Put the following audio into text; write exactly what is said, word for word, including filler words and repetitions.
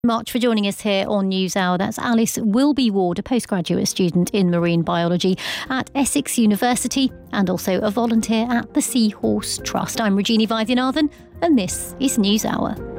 Much for joining us here on NewsHour. That's Alice Wilby Ward, a postgraduate student in marine biology at Essex University and also a volunteer at the Seahorse Trust. I'm Regina Vaidyanathan and this is NewsHour.